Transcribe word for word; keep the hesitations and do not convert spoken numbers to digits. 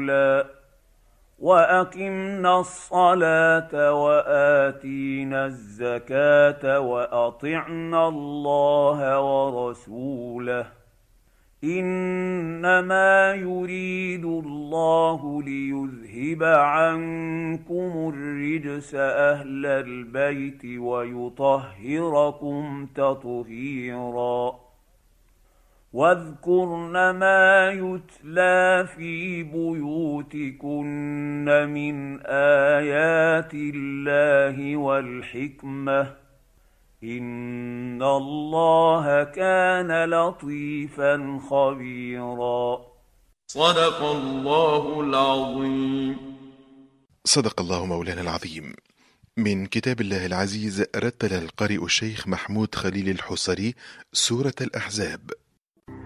رسولا وأقمنا الصلاة وآتينا الزكاة وأطعنا الله ورسوله إنما يريد الله ليذهب عنكم الرجس أهل البيت ويطهركم تطهيرا واذكرن ما يتلى في بيوتكن من آيات الله والحكمة إن الله كان لطيفا خبيرا. صدق الله العظيم. صدق الله مولانا العظيم. من كتاب الله العزيز رتل القارئ الشيخ محمود خليل الحصري سورة الأحزاب.